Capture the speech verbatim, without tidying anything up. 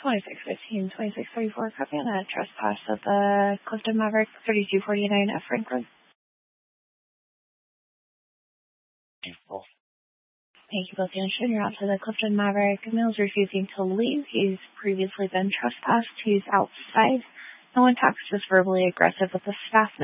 twenty-six fifteen, twenty-six thirty-four, copy on a trespass at the Clifton Maverick, thirty-two forty-nine F Franklin. Beautiful. Thank you, both Anderson. You're out to the Clifton Maverick. Male's refusing to leave. He's previously been trespassed. He's outside. No one talks, just verbally aggressive with the staff.